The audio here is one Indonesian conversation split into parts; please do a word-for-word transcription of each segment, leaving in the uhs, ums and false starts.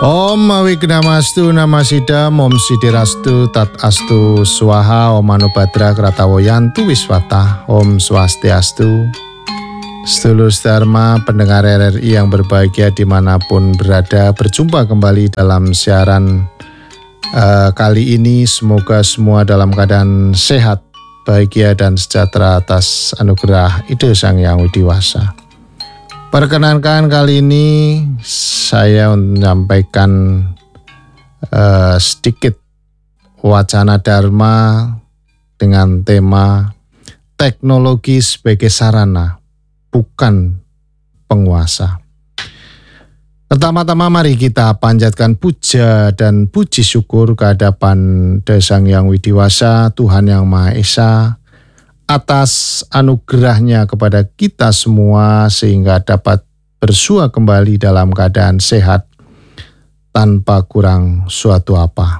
Om Wignamastu Namasidam Om Sidirastu Tat Astu Swaha Om Manubhadra Kratawoyantu Wiswata Om Swastiastu. Sedulur Dharma, pendengar R R I yang berbahagia dimanapun berada, berjumpa kembali dalam siaran uh, kali ini. Semoga semua dalam keadaan sehat, bahagia dan sejahtera atas anugerah Ide Sang Yang Widiwasa. Perkenankan kali ini saya menyampaikan uh, sedikit wacana Dharma dengan tema teknologi sebagai sarana, bukan penguasa. Pertama-tama mari kita panjatkan puja dan puji syukur kehadapan Ide Sang Yang Widiwasa, Tuhan Yang Maha Esa, atas anugerahnya kepada kita semua sehingga dapat bersua kembali dalam keadaan sehat tanpa kurang suatu apa.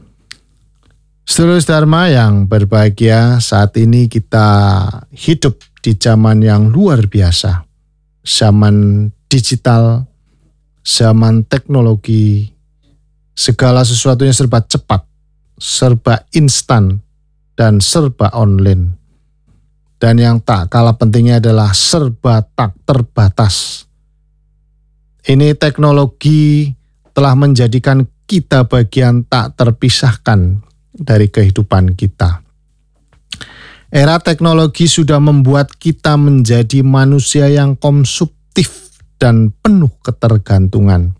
Sedulur Dharma yang berbahagia, saat ini kita hidup di zaman yang luar biasa, zaman digital, zaman teknologi, segala sesuatunya serba cepat, serba instan, dan serba online. Dan yang tak kalah pentingnya adalah serba tak terbatas. Ini teknologi telah menjadikan kita bagian tak terpisahkan dari kehidupan kita. Era teknologi sudah membuat kita menjadi manusia yang konsumtif dan penuh ketergantungan.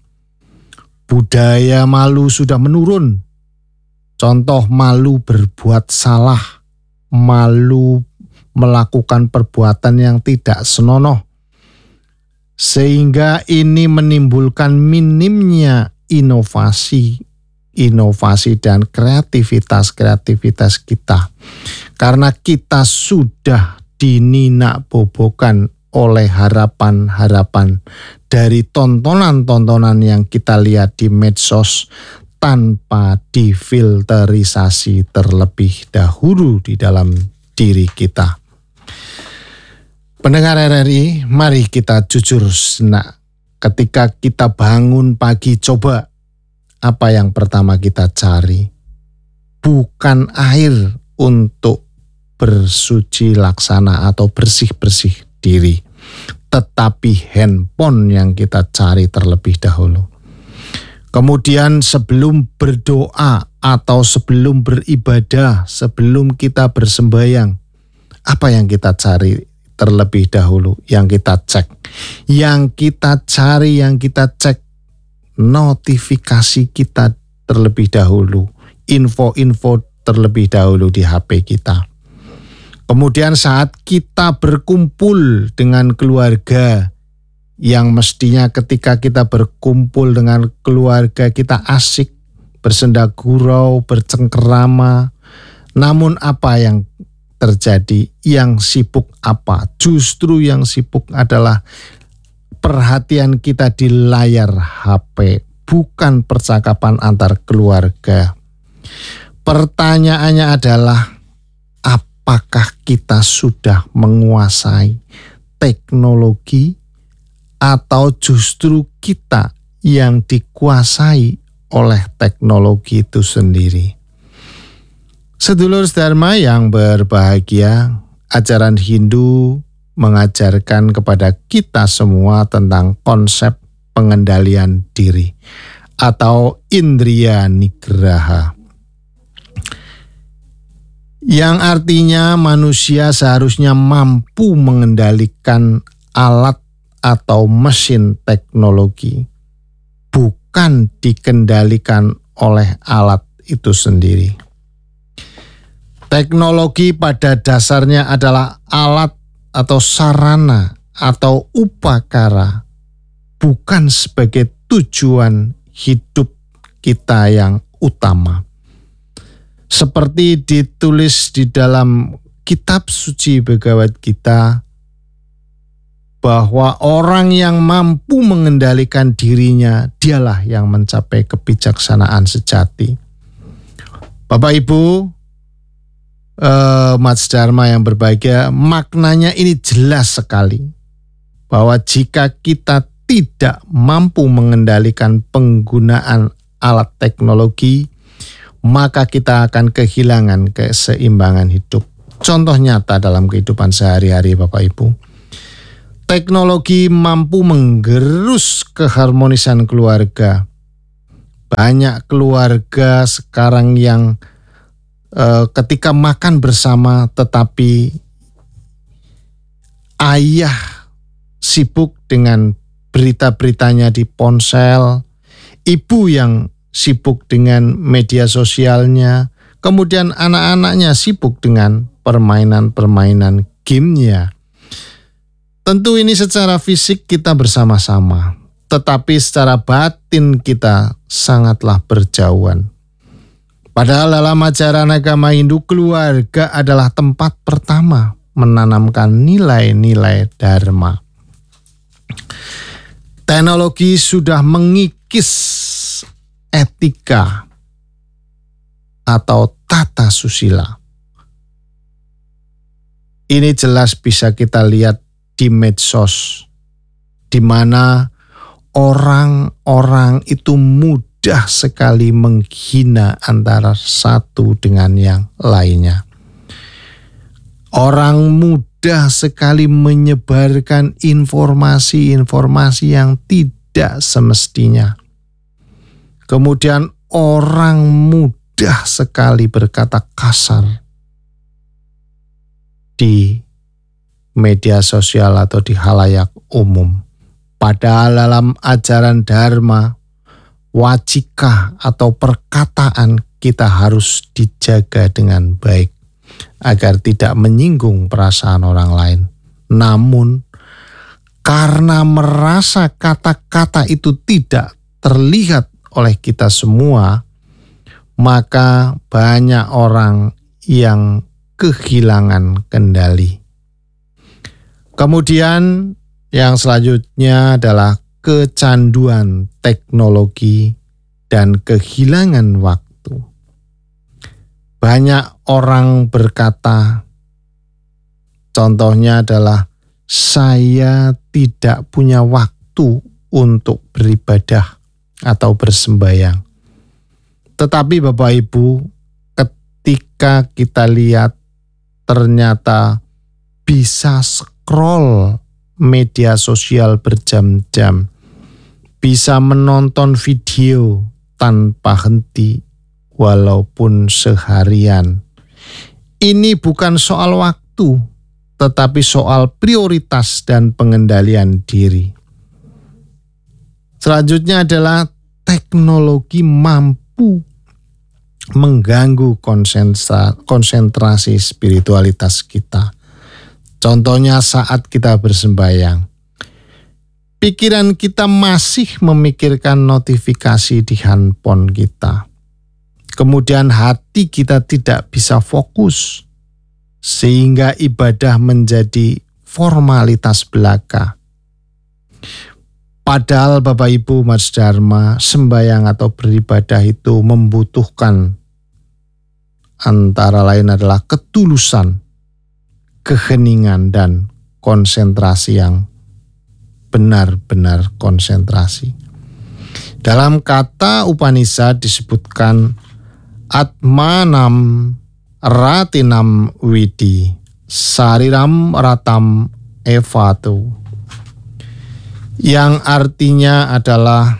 Budaya malu sudah menurun. Contoh malu berbuat salah, malu melakukan perbuatan yang tidak senonoh, sehingga ini menimbulkan minimnya inovasi, inovasi dan kreativitas-kreativitas kita, karena kita sudah dininak-bobokan oleh harapan-harapan dari tontonan-tontonan yang kita lihat di medsos tanpa difilterisasi terlebih dahulu di dalam diri kita. Pendengar R R I, mari kita jujur senak. Ketika kita bangun pagi, coba apa yang pertama kita cari? Bukan air untuk bersuci laksana atau bersih-bersih diri, tetapi handphone yang kita cari terlebih dahulu. Kemudian sebelum berdoa atau sebelum beribadah, sebelum kita bersembahyang, apa yang kita cari terlebih dahulu, yang kita cek? Yang kita cari, yang kita cek, notifikasi kita terlebih dahulu, info-info terlebih dahulu di H P kita. Kemudian saat kita berkumpul dengan keluarga, yang mestinya ketika kita berkumpul dengan keluarga kita asik, bersenda gurau, bercengkerama, namun apa yang terjadi? Yang sibuk apa? Justru yang sibuk adalah perhatian kita di layar H P, bukan percakapan antar keluarga. Pertanyaannya adalah, apakah kita sudah menguasai teknologi atau justru kita yang dikuasai oleh teknologi itu sendiri? Sedulur Dharma yang berbahagia, ajaran Hindu mengajarkan kepada kita semua tentang konsep pengendalian diri atau indriya nigraha, yang artinya manusia seharusnya mampu mengendalikan alat atau mesin teknologi, bukan dikendalikan oleh alat itu sendiri. Teknologi pada dasarnya adalah alat atau sarana atau upakara, bukan sebagai tujuan hidup kita yang utama. Seperti ditulis di dalam kitab suci Bhagavad Gita, bahwa orang yang mampu mengendalikan dirinya, dialah yang mencapai kebijaksanaan sejati. Bapak Ibu, Uh, Mas Dharma yang berbahagia, maknanya ini jelas sekali, bahwa jika kita tidak mampu mengendalikan penggunaan alat teknologi, maka kita akan kehilangan keseimbangan hidup. Contoh nyata dalam kehidupan sehari-hari Bapak Ibu. Teknologi mampu menggerus keharmonisan keluarga. Banyak keluarga sekarang yang eh, ketika makan bersama tetapi ayah sibuk dengan berita-beritanya di ponsel, ibu yang sibuk dengan media sosialnya, kemudian anak-anaknya sibuk dengan permainan-permainan gamenya. Tentu ini secara fisik kita bersama-sama, tetapi secara batin kita sangatlah berjauhan. Padahal dalam ajaran agama Hindu, keluarga adalah tempat pertama menanamkan nilai-nilai dharma. Teknologi sudah mengikis etika atau tata susila. Ini jelas bisa kita lihat di medsos, di mana orang-orang itu mudah sekali menghina antara satu dengan yang lainnya. Orang mudah sekali menyebarkan informasi-informasi yang tidak semestinya. Kemudian orang mudah sekali berkata kasar di media sosial atau di halayak umum. Padahal dalam ajaran dharma, wacika atau perkataan kita harus dijaga dengan baik agar tidak menyinggung perasaan orang lain. Namun karena merasa kata-kata itu tidak terlihat oleh kita semua, maka banyak orang yang kehilangan kendali. Kemudian yang selanjutnya adalah kecanduan teknologi dan kehilangan waktu. Banyak orang berkata, contohnya adalah saya tidak punya waktu untuk beribadah atau bersembahyang. Tetapi Bapak Ibu, ketika kita lihat ternyata bisa scroll media sosial berjam-jam, bisa menonton video tanpa henti walaupun seharian. Ini bukan soal waktu, tetapi soal prioritas dan pengendalian diri. Selanjutnya adalah teknologi mampu mengganggu konsentra, konsentrasi spiritualitas kita. Contohnya saat kita bersembahyang, pikiran kita masih memikirkan notifikasi di handphone kita. Kemudian hati kita tidak bisa fokus, sehingga ibadah menjadi formalitas belaka. Padahal Bapak Ibu Mas Dharma, sembahyang atau beribadah itu membutuhkan antara lain adalah ketulusan, keheningan, dan konsentrasi yang benar-benar konsentrasi. Dalam kata Upanishad disebutkan Atmanam Ratinam Widi Sariram Ratam Evatu, yang artinya adalah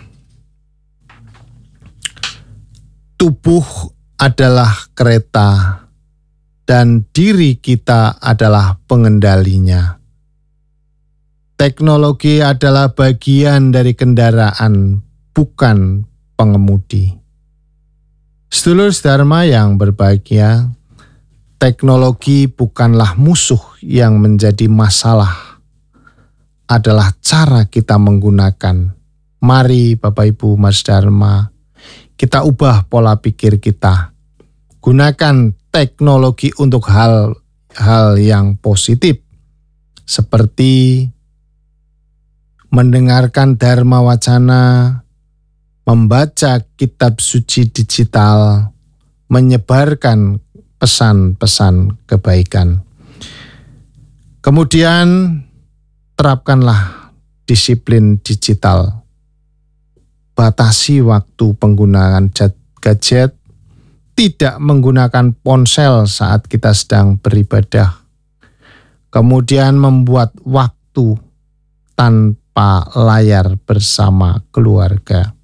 tubuh adalah kereta dan diri kita adalah pengendalinya. Teknologi adalah bagian dari kendaraan, bukan pengemudi. Sedulur Dharma yang berbahagia, teknologi bukanlah musuh yang menjadi masalah, adalah cara kita menggunakan. Mari Bapak Ibu Mas Dharma, kita ubah pola pikir kita. Gunakan teknologi untuk hal-hal yang positif, seperti mendengarkan Dharma Wacana, membaca kitab suci digital, menyebarkan pesan-pesan kebaikan. Kemudian terapkanlah disiplin digital. Batasi waktu penggunaan gadget, tidak menggunakan ponsel saat kita sedang beribadah. Kemudian membuat waktu tanpa layar bersama keluarga.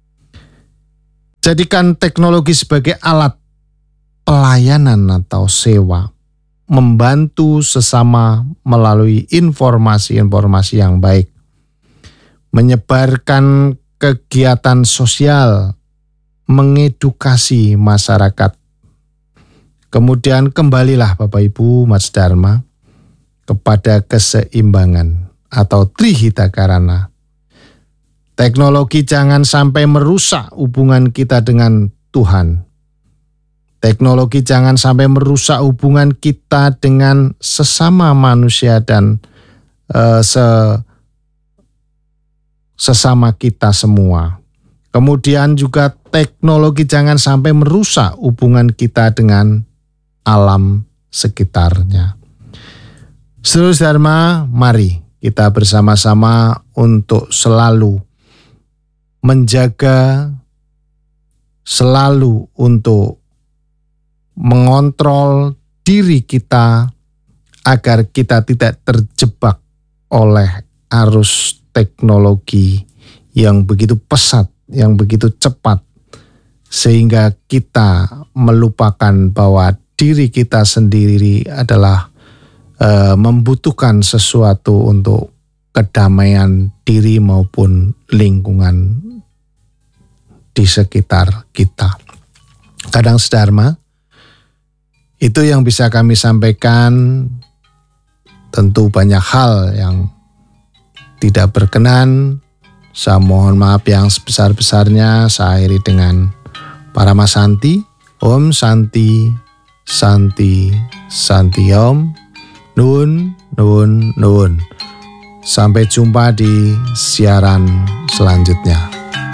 Jadikan teknologi sebagai alat pelayanan atau sewa, membantu sesama melalui informasi-informasi yang baik, menyebarkan kegiatan sosial, mengedukasi masyarakat. Kemudian kembalilah Bapak Ibu Mas Dharma kepada keseimbangan atau trihita karana. Teknologi jangan sampai merusak hubungan kita dengan Tuhan. Teknologi jangan sampai merusak hubungan kita dengan sesama manusia dan uh, se, sesama kita semua. Kemudian juga teknologi jangan sampai merusak hubungan kita dengan alam sekitarnya. Saudara Dharma, mari kita bersama-sama untuk selalu menjaga, selalu untuk mengontrol diri kita agar kita tidak terjebak oleh arus teknologi yang begitu pesat, yang begitu cepat, sehingga kita melupakan bahwa diri kita sendiri adalah e, membutuhkan sesuatu untuk kedamaian diri maupun lingkungan di sekitar kita. Kadang Dharma, itu yang bisa kami sampaikan. Tentu banyak hal yang tidak berkenan. Saya mohon maaf yang sebesar-besarnya. Saya akhiri dengan Parama Santi. Om Santi, Santi, Santi Om. Nun, nun, nun. Sampai jumpa di siaran selanjutnya.